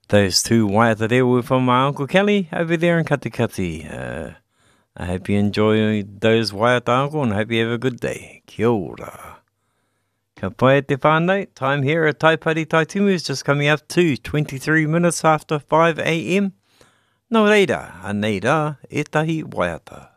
Those two waiata there were from my Uncle Kelly over there in Katikati. I hope you enjoy those waiata, Uncle, and hope you have a good day. Kia ora. Ka pai te whānau, time here at Taipari Taitumu is just coming up to 23 minutes after 5 a.m. Nō reira, anei rā, etahi waiata.